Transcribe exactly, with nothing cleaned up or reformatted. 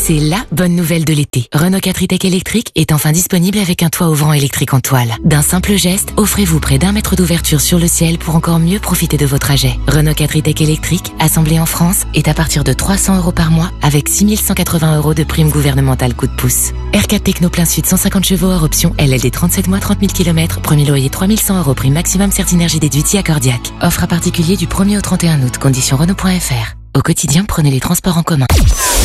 C'est la bonne nouvelle de l'été. Renault quatre e-Tech électrique est enfin disponible avec un toit ouvrant électrique en toile. D'un simple geste, offrez-vous près d'un mètre d'ouverture sur le ciel pour encore mieux profiter de vos trajets. Renault quatre e-Tech électrique, assemblé en France, est à partir de trois cents euros par mois avec six mille cent quatre-vingts euros de prime gouvernementale coup de pouce. R quatre Techno plein sud cent cinquante chevaux hors option L L D trente-sept mois trente mille kilomètres, premier loyer trois mille cent euros prime maximum Certinergie déduit accordiaque. Offre à particulier du premier au trente et un août, conditions Renault point F R. Au quotidien, prenez les transports en commun.